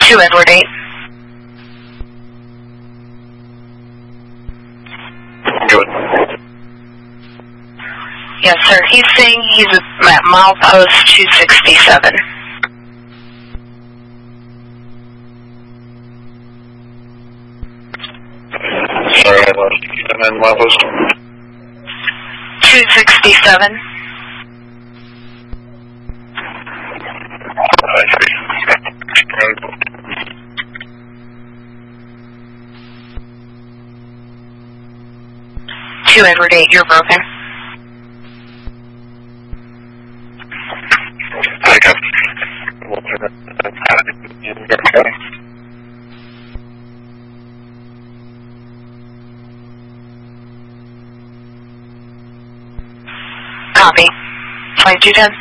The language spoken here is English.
2 Edward 8. Good. Yes, sir. He's saying he's at milepost 267. Sorry, I lost you. And then milepost? 267. I see. 2 Edward 8, you're broken. I got Okay. Copy. 2210.